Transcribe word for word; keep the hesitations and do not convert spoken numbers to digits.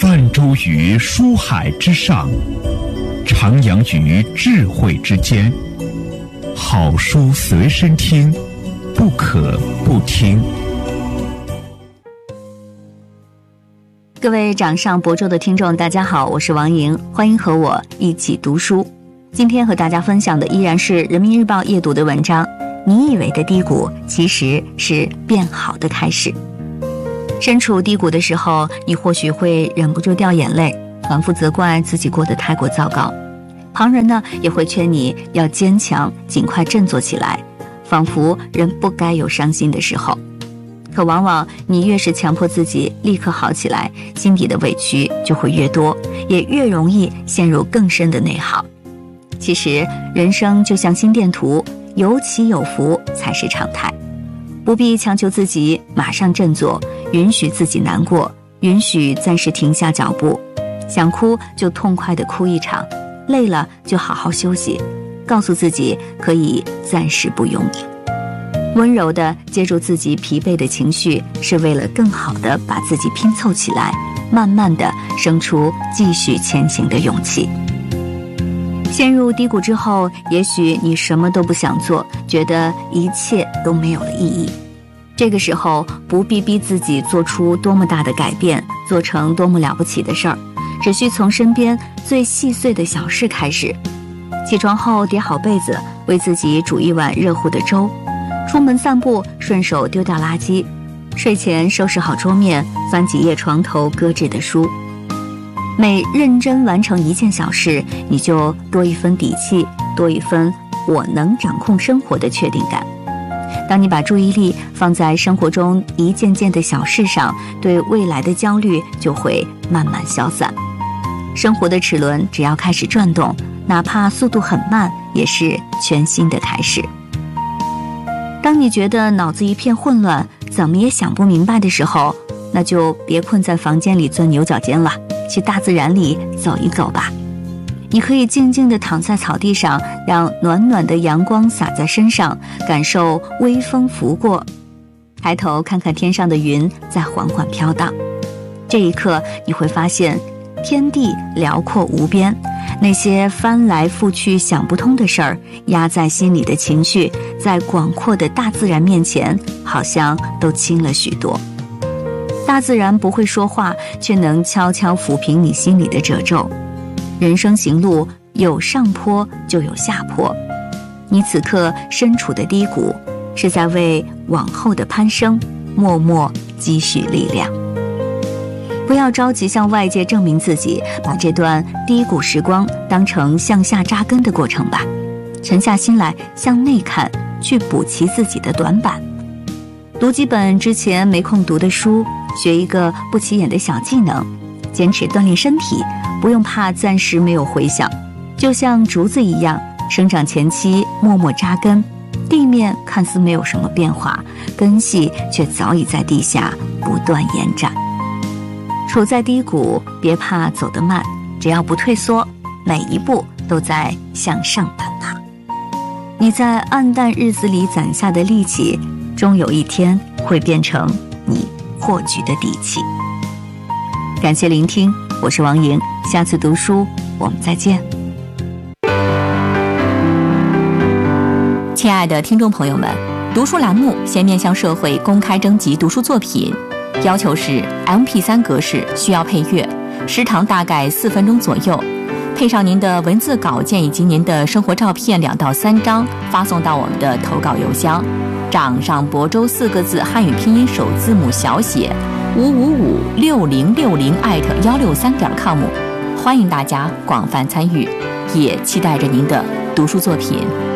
泛舟于书海之上，徜徉于智慧之间。好书随身听，不可不听。 各位掌上博州的听众，大家好，我是王莹，欢迎和我一起读书。今天和大家分享的依然是人民日报夜读的文章，你以为的低谷其实是变好的开始。身处低谷的时候，你或许会忍不住掉眼泪，反复责怪自己过得太过糟糕。旁人呢也会劝你要坚强，尽快振作起来，仿佛人不该有伤心的时候。可往往你越是强迫自己立刻好起来，心底的委屈就会越多，也越容易陷入更深的内耗。其实人生就像心电图，有起有伏才是常态，不必强求自己马上振作，允许自己难过，允许暂时停下脚步，想哭就痛快地哭一场，累了就好好休息，告诉自己可以暂时不用。温柔地接住自己疲惫的情绪，是为了更好地把自己拼凑起来，慢慢地生出继续前行的勇气。陷入低谷之后，也许你什么都不想做，觉得一切都没有了意义。这个时候不必逼自己做出多么大的改变，做成多么了不起的事儿，只需从身边最细碎的小事开始。起床后叠好被子，为自己煮一碗热乎的粥，出门散步顺手丢掉垃圾，睡前收拾好桌面，翻几页床头搁置的书。每认真完成一件小事，你就多一分底气，多一分我能掌控生活的确定感。当你把注意力放在生活中一件件的小事上，对未来的焦虑就会慢慢消散。生活的齿轮只要开始转动，哪怕速度很慢，也是全新的开始。当你觉得脑子一片混乱，怎么也想不明白的时候，那就别困在房间里钻牛角尖了，去大自然里走一走吧。你可以静静地躺在草地上，让暖暖的阳光洒在身上，感受微风拂过，抬头看看天上的云在缓缓飘荡。这一刻你会发现天地辽阔无边，那些翻来覆去想不通的事儿，压在心里的情绪，在广阔的大自然面前好像都轻了许多。大自然不会说话，却能悄悄抚平你心里的褶皱。人生行路有上坡就有下坡，你此刻身处的低谷，是在为往后的攀升默默积蓄力量。不要着急向外界证明自己，把这段低谷时光当成向下扎根的过程吧。沉下心来，向内看，去补齐自己的短板。读几本之前没空读的书，学一个不起眼的小技能，坚持锻炼身体，不用怕暂时没有回响。就像竹子一样，生长前期默默扎根，地面看似没有什么变化，根系却早已在地下不断延展。处在低谷，别怕走得慢，只要不退缩，每一步都在向上攀爬。你在暗淡日子里攒下的力气，终有一天会变成你破局的底气。感谢聆听，我是王莹，下次读书我们再见。 亲爱的听众朋友们，读书栏目现面向社会公开征集读书作品，要求是 M P 三 格式，需要配乐，时长大概四分钟左右，配上您的文字稿件以及您的生活照片两到三张，发送到我们的投稿邮箱掌上博州四个字汉语拼音首字母小写五五五六零六零艾特幺六三点 com， 欢迎大家广泛参与，也期待着您的读书作品。